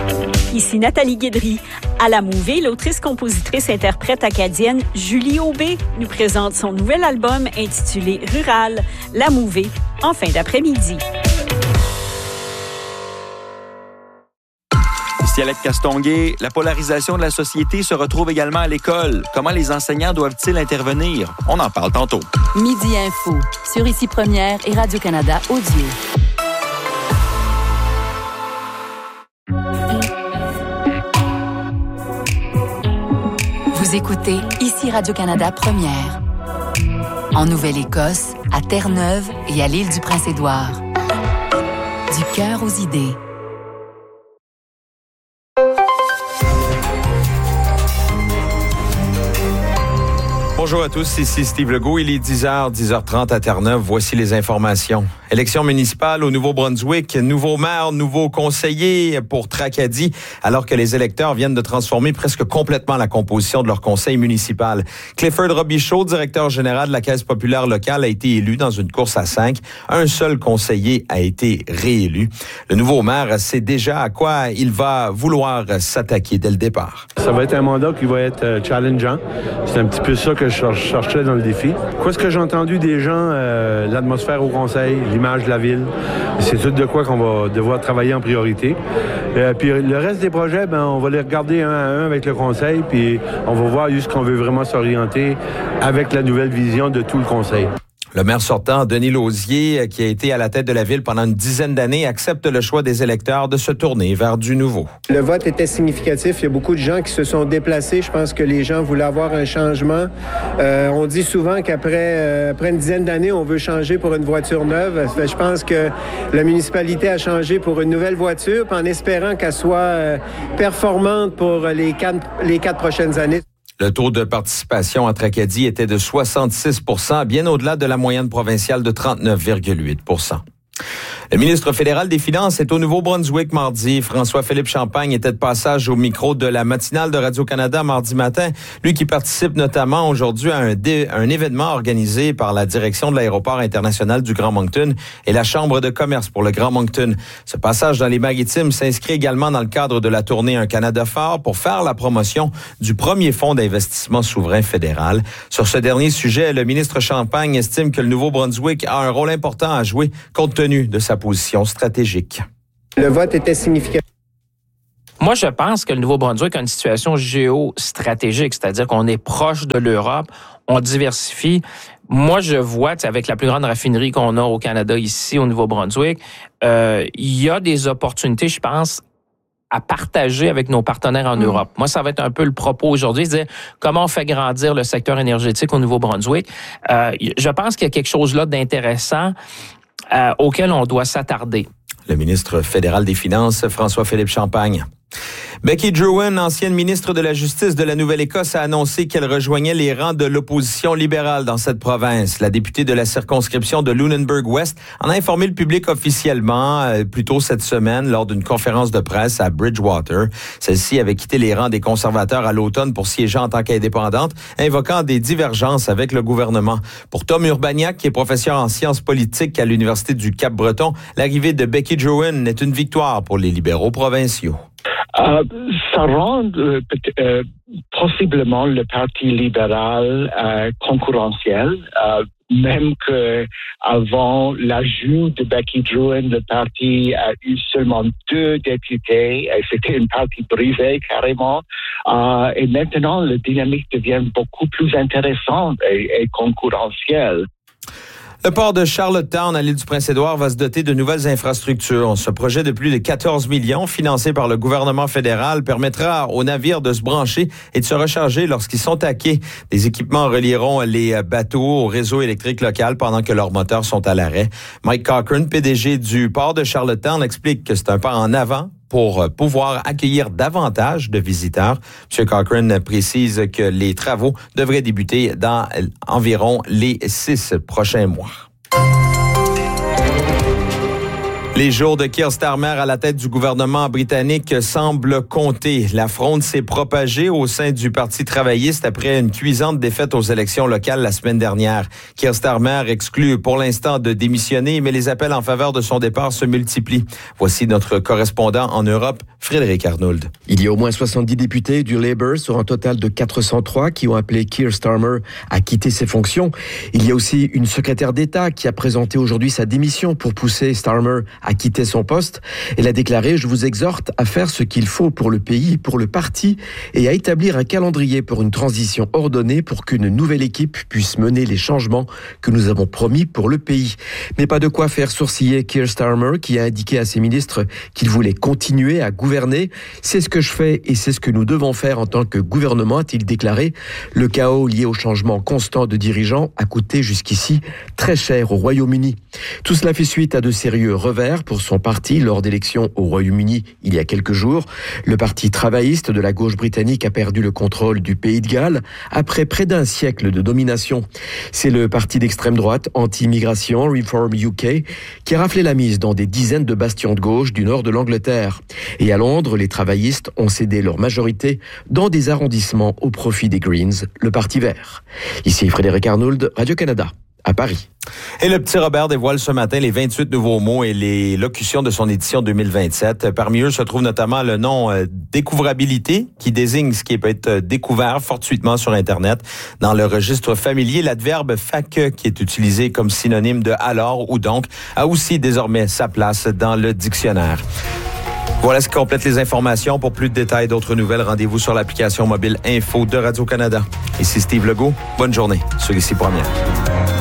Ici Nathalie Guédry. À la Mouvée, l'autrice, compositrice, interprète acadienne Julie Aubé nous présente son nouvel album intitulé Rural, La Mouvée, en fin d'après-midi. Ici Alec Castonguay, la polarisation de la société se retrouve également à l'école. Comment les enseignants doivent-ils intervenir? On en parle tantôt. Midi Info, sur Ici Première et Radio-Canada Audio. Vous écoutez Ici Radio-Canada Première. En Nouvelle-Écosse, à Terre-Neuve et à l'île du Prince-Édouard. Du cœur aux idées. Bonjour à tous, ici Steve Legault. Il est 10h, 10h30 à Terre-Neuve. Voici les informations. Élection municipale au Nouveau-Brunswick. Nouveau maire, nouveau conseiller pour Tracadie, alors que les électeurs viennent de transformer presque complètement la composition de leur conseil municipal. Clifford Robichaud, directeur général de la Caisse populaire locale, a été élu dans une course à 5. Un seul conseiller a été réélu. Le nouveau maire sait déjà à quoi il va vouloir s'attaquer dès le départ. Ça va être un mandat qui va être challengeant. C'est un petit peu ça que je cherchais dans le défi. Quoi, ce que j'ai entendu des gens, l'atmosphère au conseil, l'image de la ville, c'est tout de quoi qu'on va devoir travailler en priorité. Puis le reste des projets, on va les regarder un à un avec le conseil, puis on va voir jusqu'où on veut vraiment s'orienter avec la nouvelle vision de tout le conseil. Le maire sortant, Denis Lausier, qui a été à la tête de la ville pendant une dizaine d'années, accepte le choix des électeurs de se tourner vers du nouveau. Le vote était significatif. Il y a beaucoup de gens qui se sont déplacés. Je pense que les gens voulaient avoir un changement. On dit souvent qu'après une dizaine d'années, on veut changer pour une voiture neuve. Je pense que la municipalité a changé pour une nouvelle voiture, en espérant qu'elle soit performante pour les quatre prochaines années. Le taux de participation à Tracadie était de 66 %, bien au-delà de la moyenne provinciale de 39,8 %. Le ministre fédéral des Finances est au Nouveau-Brunswick mardi. François-Philippe Champagne était de passage au micro de la matinale de Radio-Canada mardi matin. Lui qui participe notamment aujourd'hui à un événement organisé par la direction de l'aéroport international du Grand Moncton et la Chambre de commerce pour le Grand Moncton. Ce passage dans les Maritimes s'inscrit également dans le cadre de la tournée Un Canada fort pour faire la promotion du premier fonds d'investissement souverain fédéral. Sur ce dernier sujet, le ministre Champagne estime que le Nouveau-Brunswick a un rôle important à jouer compte tenu de sa position stratégique. Le vote était significatif. Moi, je pense que le Nouveau-Brunswick a une situation géostratégique, c'est-à-dire qu'on est proche de l'Europe, on diversifie. Moi, je vois, avec la plus grande raffinerie qu'on a au Canada ici, au Nouveau-Brunswick, il y a des opportunités, je pense, à partager avec nos partenaires en Europe. Moi, ça va être un peu le propos aujourd'hui, c'est-à-dire comment on fait grandir le secteur énergétique au Nouveau-Brunswick. Je pense qu'il y a quelque chose là d'intéressant auquel on doit s'attarder. Le ministre fédéral des Finances, François-Philippe Champagne. Becky Drouin, ancienne ministre de la Justice de la Nouvelle-Écosse, a annoncé qu'elle rejoignait les rangs de l'opposition libérale dans cette province. La députée de la circonscription de Lunenburg-West en a informé le public officiellement plus tôt cette semaine lors d'une conférence de presse à Bridgewater. Celle-ci avait quitté les rangs des conservateurs à l'automne pour siéger en tant qu'indépendante, invoquant des divergences avec le gouvernement. Pour Tom Urbaniak, qui est professeur en sciences politiques à l'Université du Cap-Breton, l'arrivée de Becky Drouin est une victoire pour les libéraux provinciaux. Ça rend possiblement le Parti libéral concurrentiel, même que avant l'ajout de Becky Drouin, le parti a eu seulement 2 députés. C'était un parti brisé carrément. Et maintenant, la dynamique devient beaucoup plus intéressante et concurrentielle. Le port de Charlottetown à l'île du Prince-Édouard va se doter de nouvelles infrastructures. Ce projet de plus de 14 millions, financé par le gouvernement fédéral, permettra aux navires de se brancher et de se recharger lorsqu'ils sont à quai. Des équipements relieront les bateaux au réseau électrique local pendant que leurs moteurs sont à l'arrêt. Mike Cochran, PDG du port de Charlottetown, explique que c'est un pas en avant pour pouvoir accueillir davantage de visiteurs. M. Cochran précise que les travaux devraient débuter dans environ les 6 prochains mois. Les jours de Keir Starmer à la tête du gouvernement britannique semblent compter. La fronde s'est propagée au sein du Parti travailliste après une cuisante défaite aux élections locales la semaine dernière. Keir Starmer exclut pour l'instant de démissionner, mais les appels en faveur de son départ se multiplient. Voici notre correspondant en Europe, Frédéric Arnould. Il y a au moins 70 députés du Labour sur un total de 403 qui ont appelé Keir Starmer à quitter ses fonctions. Il y a aussi une secrétaire d'État qui a présenté aujourd'hui sa démission pour pousser Starmer à quitter son poste. Elle a déclaré « Je vous exhorte à faire ce qu'il faut pour le pays, pour le parti et à établir un calendrier pour une transition ordonnée pour qu'une nouvelle équipe puisse mener les changements que nous avons promis pour le pays. » Mais pas de quoi faire sourciller Keir Starmer qui a indiqué à ses ministres qu'il voulait continuer à gouverner. C'est ce que je fais et c'est ce que nous devons faire en tant que gouvernement, a-t-il déclaré. Le chaos lié au changement constant de dirigeants a coûté jusqu'ici très cher au Royaume-Uni. Tout cela fait suite à de sérieux revers pour son parti lors d'élections au Royaume-Uni il y a quelques jours. Le parti travailliste de la gauche britannique a perdu le contrôle du Pays de Galles après près d'un siècle de domination. C'est le parti d'extrême droite anti-immigration Reform UK qui a raflé la mise dans des dizaines de bastions de gauche du nord de l'Angleterre. Et à Londres, les travaillistes ont cédé leur majorité dans des arrondissements au profit des Greens, le Parti vert. Ici Frédéric Arnould, Radio-Canada, à Paris. Et le petit Robert dévoile ce matin les 28 nouveaux mots et les locutions de son édition 2027. Parmi eux se trouve notamment le nom découvrabilité, qui désigne ce qui peut être découvert fortuitement sur Internet. Dans le registre familier, l'adverbe faque, qui est utilisé comme synonyme de alors ou donc, a aussi désormais sa place dans le dictionnaire. Voilà ce qui complète les informations. Pour plus de détails et d'autres nouvelles, rendez-vous sur l'application mobile Info de Radio-Canada. Ici Steve Legault. Bonne journée sur Ici Première.